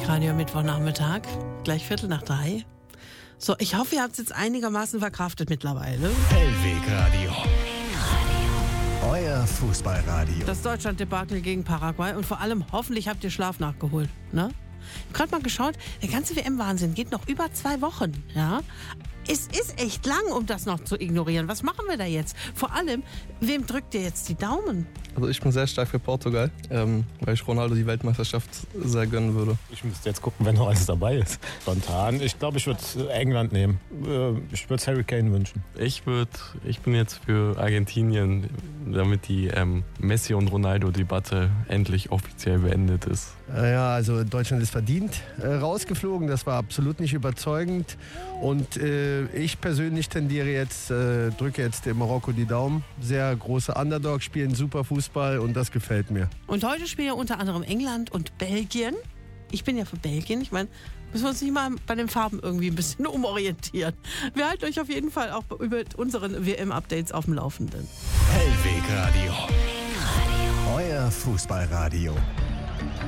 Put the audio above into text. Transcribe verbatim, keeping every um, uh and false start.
Hellwegradio Mittwochnachmittag, gleich Viertel nach drei. So, ich hoffe, ihr habt es jetzt einigermaßen verkraftet mittlerweile. Hellwegradio. Euer Fußballradio. Das Deutschland-Debakel gegen Paraguay und vor allem hoffentlich habt ihr Schlaf nachgeholt, ne? Ich habe gerade mal geschaut, der ganze W M-Wahnsinn geht noch über zwei Wochen, ja? Es ist echt lang, um das noch zu ignorieren. Was machen wir da jetzt? Vor allem, wem drückt ihr jetzt die Daumen? Also ich bin sehr stark für Portugal, ähm, weil ich Ronaldo die Weltmeisterschaft sehr gönnen würde. Ich müsste jetzt gucken, wenn noch alles dabei ist. Spontan. Ich glaube, ich würde England nehmen. Ich würde Harry Kane wünschen. Ich würde, ich bin jetzt für Argentinien, damit die ähm, Messi- und Ronaldo-Debatte endlich offiziell beendet ist. Ja, also Deutschland ist verdient äh, rausgeflogen. Das war absolut nicht überzeugend. Und äh, ich persönlich tendiere jetzt, äh, drücke jetzt dem Marokko die Daumen. Sehr große Underdog, spielen super Fußball und das gefällt mir. Und heute spielen ja unter anderem England und Belgien. Ich bin ja für Belgien. Ich meine, müssen wir uns nicht mal bei den Farben irgendwie ein bisschen umorientieren. Wir halten euch auf jeden Fall auch über unseren W M-Updates auf dem Laufenden. Hellwegradio. Euer Fußballradio.